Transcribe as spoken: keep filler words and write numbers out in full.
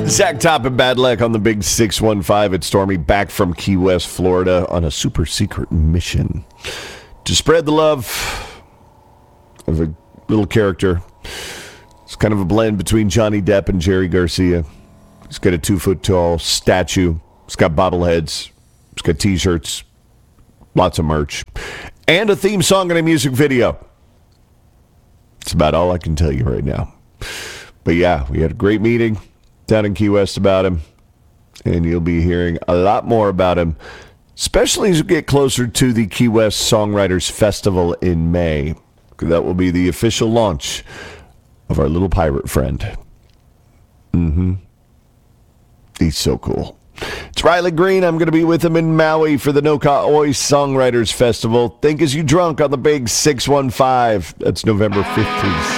Zach Top and Bad Luck on the Big six one five. It's Stormy back from Key West, Florida on a super secret mission to spread the love of a little character. It's kind of a blend between Johnny Depp and Jerry Garcia. He's got a two-foot-tall statue. He's got bobbleheads. He's got T-shirts. Lots of merch. And a theme song and a music video. That's about all I can tell you right now. But yeah, we had a great meeting down in Key West about him. And you'll be hearing a lot more about him, especially as we get closer to the Key West Songwriters Festival in May. That will be the official launch of our little pirate friend. Mm-hmm. He's so cool. It's Riley Green. I'm going to be with him in Maui for the No Ka'oi Songwriters Festival. Think As You Drunk on the Big six one five. That's November fifteenth.